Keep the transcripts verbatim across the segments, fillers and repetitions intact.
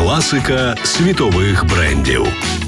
Класика світових брендів.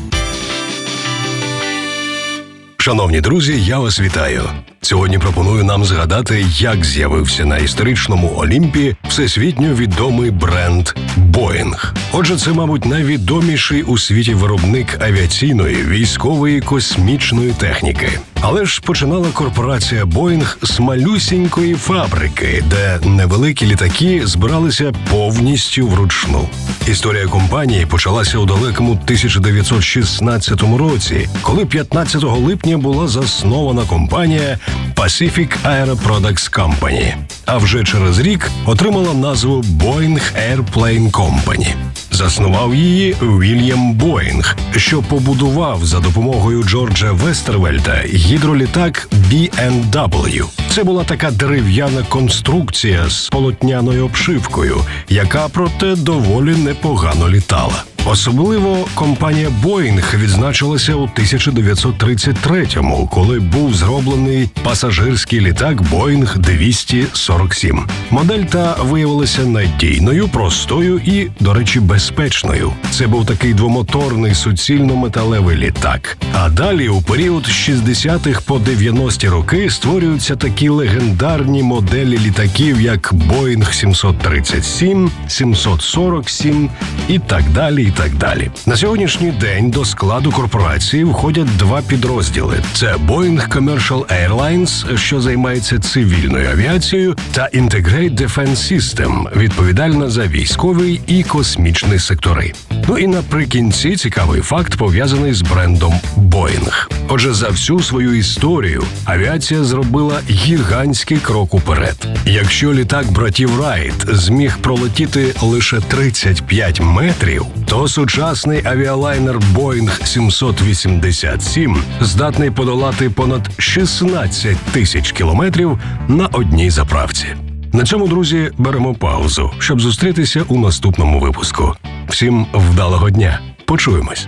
Шановні друзі, я вас вітаю. Сьогодні пропоную нам згадати, як з'явився на історичному Олімпі всесвітньо відомий бренд Boeing. Отже, це, мабуть, найвідоміший у світі виробник авіаційної, військової, космічної техніки. Але ж починала корпорація Boeing з малюсінької фабрики, де невеликі літаки збиралися повністю вручну. Історія компанії почалася у далекому тисяча дев'ятсот шістнадцятому році, коли п'ятнадцятого липня була заснована компанія Pacific Aero Products Company, а вже через рік отримала назву Boeing Airplane Company. Заснував її Вільям Боїнг, що побудував за допомогою Джорджа Вестервельта гідролітак бі ен дабл ю. Це була така дерев'яна конструкція з полотняною обшивкою, яка, проте, доволі непогано літала. Особливо компанія Boeing відзначилася у тисяча дев'ятсот тридцять третьому, коли був зроблений пасажирський літак Boeing двісті сорок сім. Модель та виявилася надійною, простою і, до речі, безпечною. Це був такий двомоторний суцільно-металевий літак. А далі, у період з шістдесятих по дев'яності роки, створюються такі легендарні моделі літаків, як Boeing сімсот тридцять сім, сімсот сорок сім і так далі. І так далі. На сьогоднішній день до складу корпорації входять два підрозділи. Це Boeing Commercial Airlines, що займається цивільною авіацією, та Integrated Defense System, відповідальна за військовий і космічний сектори. Ну і наприкінці цікавий факт, пов'язаний з брендом Boeing. Отже, за всю свою історію авіація зробила гігантський крок уперед. Якщо літак братів Райт зміг пролетіти лише тридцять п'ять метрів, то сучасний авіалайнер Boeing сімсот вісімдесят сім здатний подолати понад шістнадцять тисяч кілометрів на одній заправці. На цьому, друзі, беремо паузу, щоб зустрітися у наступному випуску. Всім вдалого дня. Почуємось.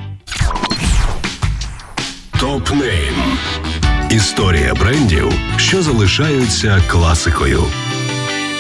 Топ-нейм. Історія брендів, що залишаються класикою.